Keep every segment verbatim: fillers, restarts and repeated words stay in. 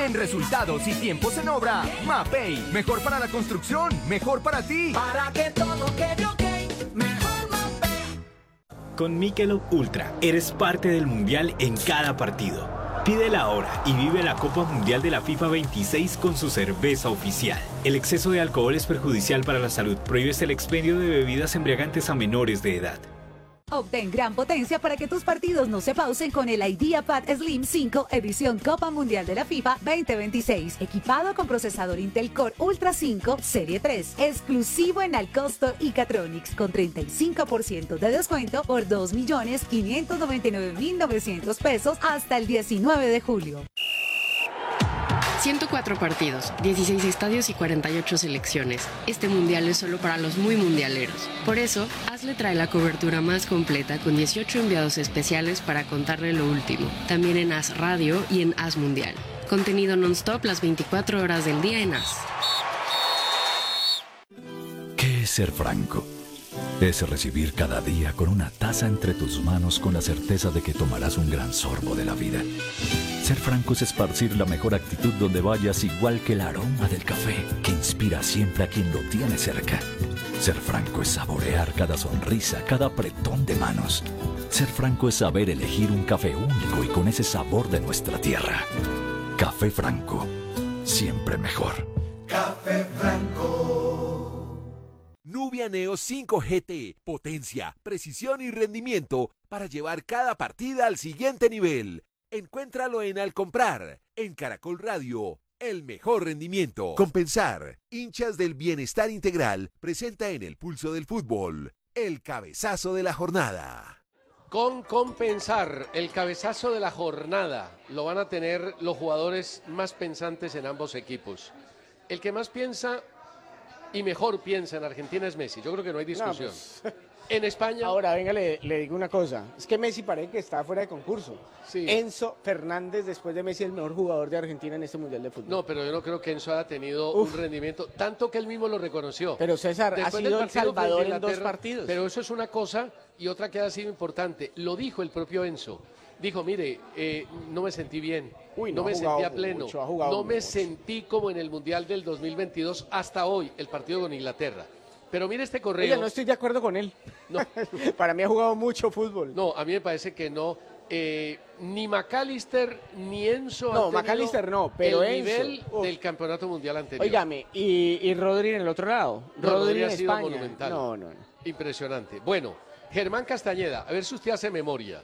En resultados y tiempos en obra, Mapei. Mejor para la construcción, mejor para ti. Para que todo quede ok, mejor Mapei. Con Michelob Ultra, eres parte del Mundial en cada partido. Pídela ahora y vive la Copa Mundial de la FIFA veintiséis con su cerveza oficial. El exceso de alcohol es perjudicial para la salud. Prohíbes el expendio de bebidas embriagantes a menores de edad. Obtén gran potencia para que tus partidos no se pausen con el IdeaPad Slim cinco edición Copa Mundial de la FIFA veinte veintiséis. Equipado con procesador Intel Core Ultra cinco Serie tres. Exclusivo en Alcosto y Catronics con treinta y cinco por ciento de descuento por dos millones quinientos noventa y nueve mil novecientos pesos hasta el diecinueve de julio. ciento cuatro partidos, dieciséis estadios y cuarenta y ocho selecciones. Este mundial es solo para los muy mundialeros. Por eso, Hazle trae la cobertura más completa con dieciocho enviados especiales para contarle lo último. También en Haz Radio y en Haz Mundial. Contenido non-stop las veinticuatro horas del día en Haz. ¿Qué es ser franco? Es recibir cada día con una taza entre tus manos con la certeza de que tomarás un gran sorbo de la vida. Ser franco es esparcir la mejor actitud donde vayas, igual que el aroma del café que inspira siempre a quien lo tiene cerca. Ser franco es saborear cada sonrisa, cada apretón de manos. Ser franco es saber elegir un café único y con ese sabor de nuestra tierra. Café Franco, siempre mejor. Café Franco. Nubia Neo cinco G T, potencia, precisión y rendimiento para llevar cada partida al siguiente nivel. Encuéntralo en Al Comprar, en Caracol Radio, el mejor rendimiento. Compensar, hinchas del bienestar integral, presenta en el pulso del fútbol, el cabezazo de la jornada. Con Compensar, el cabezazo de la jornada, lo van a tener los jugadores más pensantes en ambos equipos. El que más piensa y mejor piensa en Argentina es Messi, yo creo que no hay discusión. No, pues... En España... Ahora, venga, le, le digo una cosa. Es que Messi parece que está fuera de concurso. Sí. Enzo Fernández, después de Messi, es el mejor jugador de Argentina en este Mundial de Fútbol. No, pero yo no creo que Enzo haya tenido Uf. un rendimiento, tanto que él mismo lo reconoció. Pero César, Después ha sido el Salvador en dos Inglaterra, partidos. Pero eso es una cosa y otra que ha sido importante. Lo dijo el propio Enzo. Dijo, mire, eh, no me sentí bien, Uy, no, no me sentí a pleno, mucho, no me mucho. sentí como en el Mundial del dos mil veintidós hasta hoy, el partido con Inglaterra. Pero mire este correo. Oye, no estoy de acuerdo con él. No. Para mí ha jugado mucho fútbol. No, a mí me parece que no. Eh, ni McAllister ni Enzo No, han McAllister no, pero el Enzo. nivel Uf. del campeonato mundial anterior. Óigame, y, y Rodri en el otro lado. No, Rodri, Rodri en ha sido España. monumental. No, no, no. Impresionante. Bueno, Germán Castañeda, a ver si usted hace memoria.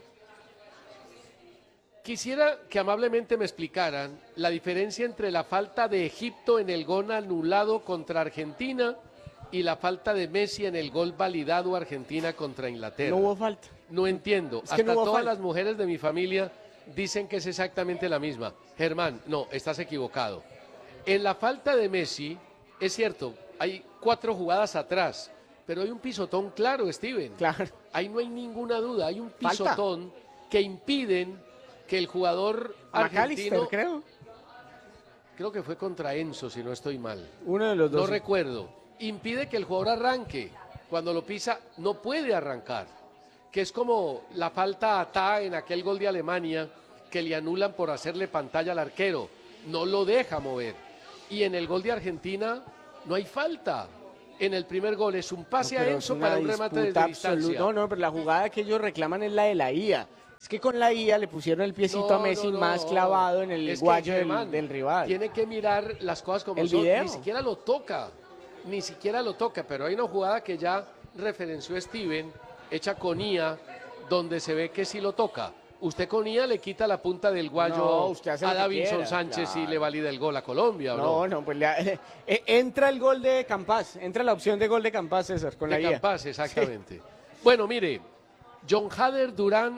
Quisiera que amablemente me explicaran la diferencia entre la falta de Egipto en el gol anulado contra Argentina y la falta de Messi en el gol validado a Argentina contra Inglaterra. No hubo falta. No entiendo. Es que Hasta no hubo todas falta. las mujeres de mi familia dicen que es exactamente la misma. Germán, no, estás equivocado. En la falta de Messi, es cierto, hay cuatro jugadas atrás, pero hay un pisotón claro, Steven. Claro. Ahí no hay ninguna duda, hay un Falta. pisotón que impiden que el jugador argentino... McAllister, creo. Creo que fue contra Enzo, si no estoy mal. Uno de los dos. No recuerdo. Impide que el jugador arranque. Cuando lo pisa, no puede arrancar. Que es como la falta a Ta en aquel gol de Alemania, que le anulan por hacerle pantalla al arquero. No lo deja mover. Y en el gol de Argentina no hay falta. En el primer gol es un pase No, a pero Enzo es una para un remate disputa desde distancia. absoluta. No, no, pero la jugada que ellos reclaman es la de la I A. Es que con la I A le pusieron el piecito No, a Messi no, no. más clavado en el Es que, guayo del, Germán, del rival. Tiene que mirar las cosas como ¿El son. video? Ni siquiera lo toca. Ni siquiera lo toca. Pero hay una jugada que ya referenció Steven, hecha con I A, donde se ve que sí lo toca. Usted con I A le quita la punta del guayo No, usted hace a lo que Davinson quiera, Sánchez claro. y le valida el gol a Colombia, ¿o no? No, no, pues le, eh, eh, entra el gol de Campas, entra la opción de gol de Campas, César, con de la I A. Campas, exactamente. Sí. Bueno, mire, John Hader Durán